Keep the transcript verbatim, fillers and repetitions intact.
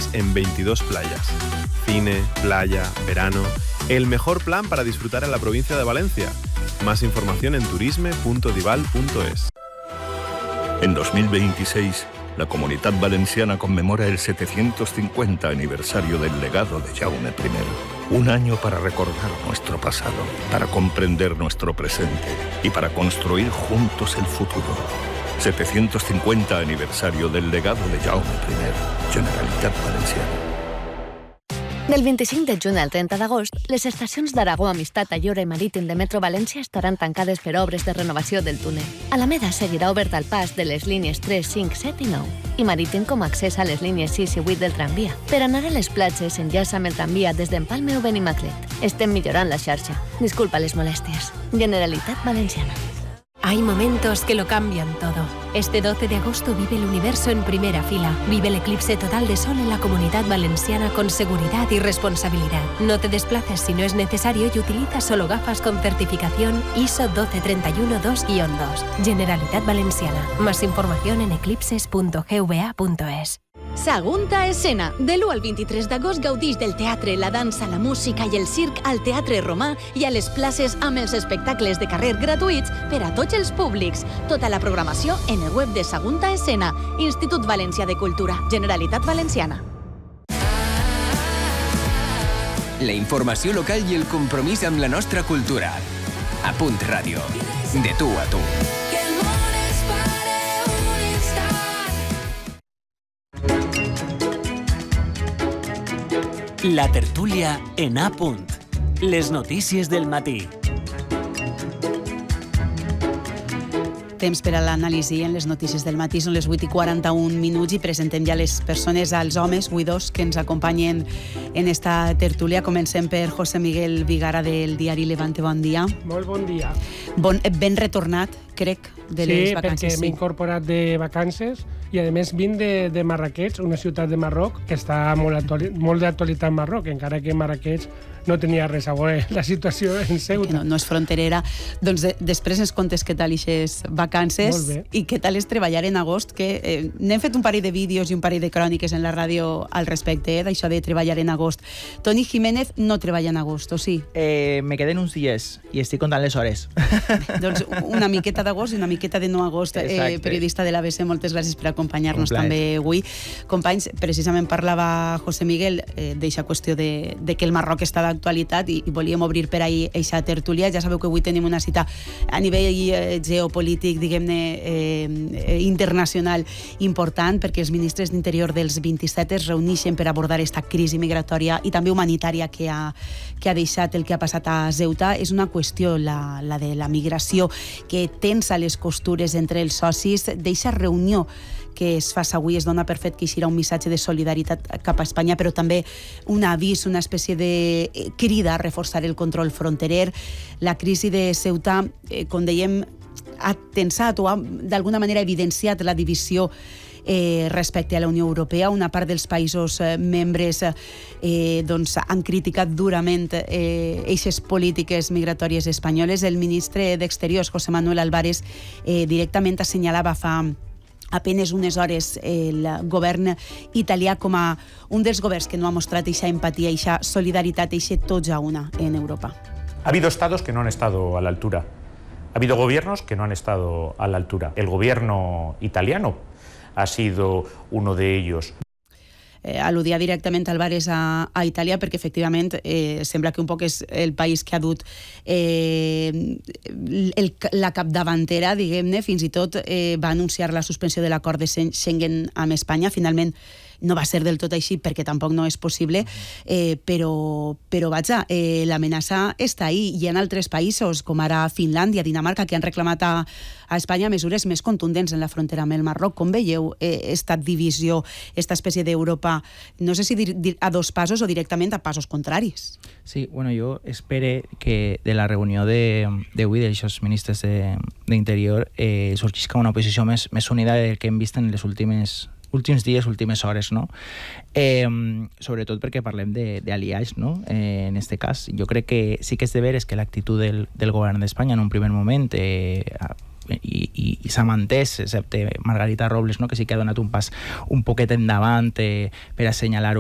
en veintidós playas. Cine, playa, verano... El mejor plan para disfrutar en la provincia de Valencia. Más información en turisme punto dival punto es. En dos mil veintiséis, la Comunitat Valenciana conmemora el setecientos cincuenta aniversario del legado de Jaume primero. Un año para recordar nuestro pasado, para comprender nuestro presente y para construir juntos el futuro. setecientos cincuenta aniversario del legado de Jaume primero. Generalitat Valenciana. Del vint-i-cinc de juny al trenta d'agost, les estacions d'Aragó, Amistat, Ayora i Marítim de Metro València estaran tancades per obres de renovació del túnel. Alameda seguirà obert al pas de les línies tres, cinc, set i nou i Marítim com a accés a les línies sis i vuit del tramvia. Per anar a les platges, enllaça amb el tramvia des d'Empalme o Benimaclet. Estem millorant la xarxa. Disculpa les molèsties. Generalitat Valenciana. Hay momentos que lo cambian todo. Este doce de agosto vive el universo en primera fila. Vive el eclipse total de sol en la Comunidad Valenciana con seguridad y responsabilidad. No te desplaces si no es necesario y utiliza solo gafas con certificación I S O doce treinta y uno dos guion dos. Generalitat Valenciana. Más información en eclipses punto g v a punto es. Sagunta Escena. De l'u al vint-i-tres d'agost gaudix del teatre, la dansa, la música i el circ al Teatre Romà i a les places amb els espectacles de carrer gratuïts per a tots els públics. Tota la programació en el web de Sagunta Escena, Institut Valencià de Cultura, Generalitat Valenciana. La informació local i el compromís amb la nostra cultura. A Punt Ràdio. De tu a tu. La tertúlia en A Punt. Les notícies del matí. Temps per a l'anàlisi en les notícies del matí. Són les vuit i quaranta-un minuts i presentem ja les persones, als homes, avui dos, que ens acompanyen en esta tertúlia. Comencem per José Miguel Vigara del diari Levante. Bon dia. Molt bon dia. Bon, ben retornat, crec, de les sí, vacances. Perquè sí, perquè m'he incorporat de vacances i a més vinc de, de Marrakech, una ciutat de Marroc que està molt, actuali- molt d'actualitat en Marroc, encara que Marrakech no tenia res a veure la situació en Ceuta. No, no és fronterera. Doncs de, després ens contes què tal eixes vacances i què tal és treballar en agost, que eh, n'hem fet un parell de vídeos i un parell de cròniques en la ràdio al respecte, eh, d'això de treballar en agost. Toni Jiménez no treballa en agost, o sí? Eh, me queden uns dies i estic comptant les hores. Doncs una miqueta d'agost i una miqueta de no agost. Eh, periodista de l'A B C, moltes gràcies per acompanyar-nos també avui. Companys, precisament parlava José Miguel eh, d'eixa qüestió de, de que el Marroc està d'actualitat i, i volíem obrir per ahir eixa tertúlia. Ja sabeu que avui tenim una cita a nivell eh, geopolític, diguem-ne, eh, internacional important, perquè els ministres d'Interior dels vint-i-set es reuneixen per abordar esta crisi migratòria i també humanitària que ha, que ha deixat el que ha passat a Ceuta. És una qüestió, la, la de la migració, que tensa les costures entre els socis d'eixa reunió que es fa avui. Es dona per fet que eixirà un missatge de solidaritat cap a Espanya, però també un avís, una espècie de crida a reforçar el control fronterer. La crisi de Ceuta, eh, com dèiem, ha tensat o ha d'alguna manera evidenciat la divisió Eh, respecte a la Unió Europea. Una part dels països eh, membres eh, doncs, han criticat durament eh, eixes polítiques migratòries espanyoles. El ministre d'Exteriors, José Manuel Álvarez, eh, directament assenyalava fa apenes unes hores el govern italià com a un dels governs que no ha mostrat eixa empatia, eixa solidaritat, eixe tots a una en Europa. Ha habido estados que no han estado a la altura. Ha habido gobiernos que no han estado a la altura. El gobierno italiano ha sido uno de ellos. Eh, al·ludia directament Álvarez a, a Itàlia perquè efectivament eh, sembla que un poc és el país que ha dut eh, el, la capdavantera, diguem-ne. Fins i tot eh, va anunciar la suspensió de l'acord de Schengen amb Espanya. Finalment no va ser del tot així perquè tampoc no és possible, eh, però, però vaja, eh, l'amenaça està ahí. Hi ha altres països, com ara Finlàndia, Dinamarca, que han reclamat a, a Espanya mesures més contundents en la frontera amb el Marroc. Com veieu eh, esta divisió, esta espècie d'Europa, no sé si dir, dir a dos passos o directament a passos contraris? Sí, bueno, jo espero que de la reunió d'avui d'aixòs ministres d'Interior eh, sorgisca una posició més, més unida del que hem vist en les últimes últims dies, últimes hores, no? Eh, sobretot perquè parlem d'aliats, no? Eh, en este cas, jo crec que sí que és de veres que l'actitud del, del govern d'Espanya en un primer moment eh, i, i, i s'ha mantès, excepte Margarita Robles, no? Que sí que ha donat un pas un poquet endavant eh, per assenyalar